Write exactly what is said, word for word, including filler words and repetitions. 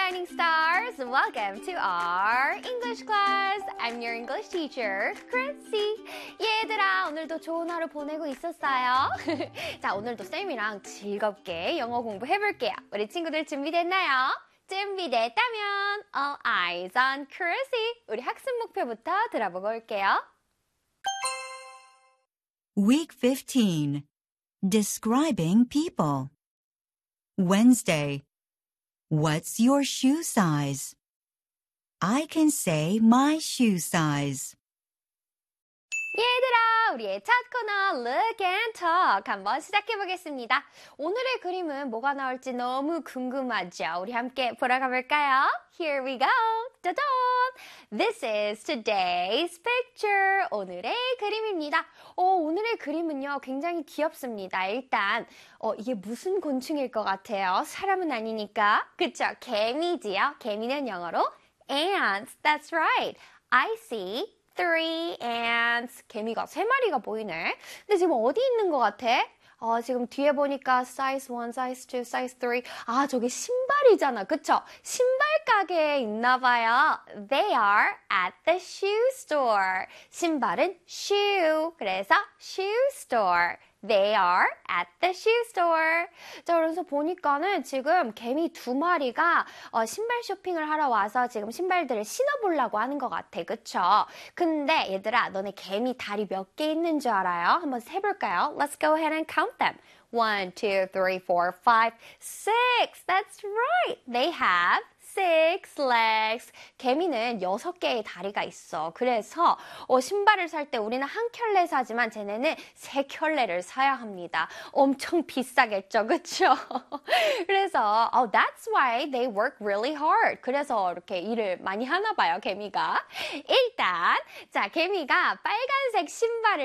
Shining Stars, welcome to our English class. I'm your English teacher, Chrissy. 얘들아, 오늘도 좋은 하루 보내고 있었어요? 자, 오늘도 쌤이랑 즐겁게 영어 공부해볼게요. 우리 친구들 준비됐나요? 준비됐다면 all eyes on Chrissy. 우리 학습 목표부터 들어보고 올게요. Week fifteen. Describing people. Wednesday. What's your shoe size? I can say my shoe size. 얘들아, 우리의 첫 코너 Look and Talk 한번 시작해보겠습니다. 오늘의 그림은 뭐가 나올지 너무 궁금하죠? 우리 함께 보러 가볼까요? Here we go! 짜잔! This is today's picture. 오늘의 그림입니다. 어, 오늘의 그림은요, 굉장히 귀엽습니다. 일단 어, 이게 무슨 곤충일 것 같아요? 사람은 아니니까. 그쵸? 개미지요? 개미는 영어로 ants. That's right. I see three ants. 개미가 세 마리가 보이네. 근데 지금 어디 있는 것 같아? 어, 지금 뒤에 보니까 size one, size two, size three. 아, 저게 신발이잖아. 그쵸? 신발 가게에 있나 봐요. They are at the shoe store. 신발은 shoe. 그래서 shoe store. They are at the shoe store. 자, 그래서 보니까는 지금 개미 두 마리가 어, 신발 쇼핑을 하러 와서 지금 신발들을 신어보려고 하는 것 같아. 그쵸? 근데 얘들아, 너네 개미 다리 몇 개 있는 줄 알아요? 한번 세볼까요? Let's go ahead and count them. One, two, three, four, five, six. That's right. They have six legs. 개미는 여섯 개의 다리가 있어. 그래서 어, 신발을 살 때 우리는 한 켤레 사지만 쟤네는 세 켤레를 사야 합니다. 엄청 비싸겠죠, 그렇죠? 그래서 oh, that's why they work really hard. 그래서 이렇게 일을 많이 하나 봐요, 개미가. 일단 자, 개미가 빨간색 신발을